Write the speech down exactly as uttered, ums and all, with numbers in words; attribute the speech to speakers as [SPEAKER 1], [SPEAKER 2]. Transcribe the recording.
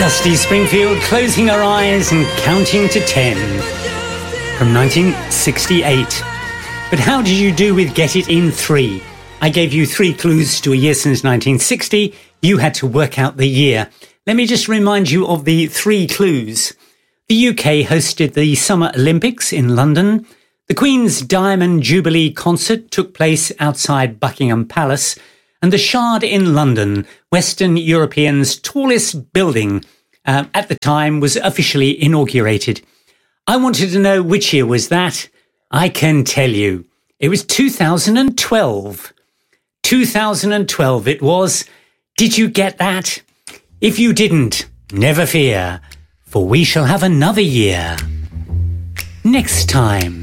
[SPEAKER 1] Dusty Springfield closing her eyes and counting to ten from nineteen sixty-eight. But how did you do with Get It in three? I gave you three clues to a year since nineteen sixty. You had to work out the year. Let me just remind you of the three clues. The U K hosted the Summer Olympics in London. The Queen's Diamond Jubilee concert took place outside Buckingham Palace. And the Shard in London, Western European's tallest building, uh, at the time was officially inaugurated. I wanted to know which year was that. I can tell you. It was two thousand twelve. two thousand twelve it was. Did you get that? If you didn't, never fear, for we shall have another year next time.